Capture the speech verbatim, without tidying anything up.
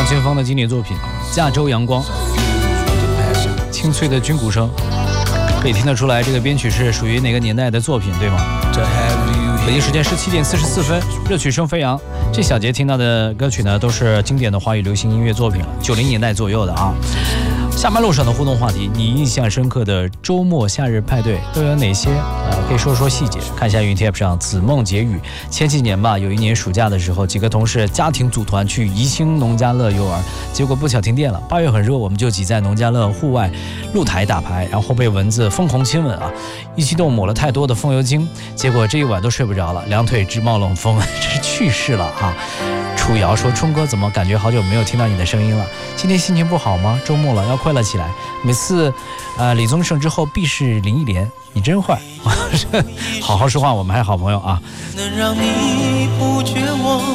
向前方的经典作品《加州阳光》，清脆的军鼓声，可以听得出来这个编曲是属于哪个年代的作品，对吗？北京时间十七点四十四分，热曲声飞扬。这小节听到的歌曲呢，都是经典的华语流行音乐作品了，九零年代左右的啊。下班路上的互动话题，你印象深刻的周末夏日派对都有哪些？呃，可以说说细节。看一下云贴上子梦结语，前几年吧，有一年暑假的时候，几个同事家庭组团去宜兴农家乐游玩，结果不巧停电了。八月很热，我们就挤在农家乐户外露台打牌，然后被蚊子疯狂亲吻啊！一激动抹了太多的风油精，结果这一晚都睡不着了，两腿直冒冷风，这是去世了啊！楚瑶说：“冲哥，怎么感觉好久没有听到你的声音了？今天心情不好吗？周末了，要快乐起来。每次，呃，李宗盛之后必是林忆莲，你真坏。好好说话，我们还是好朋友啊。”能让你不绝望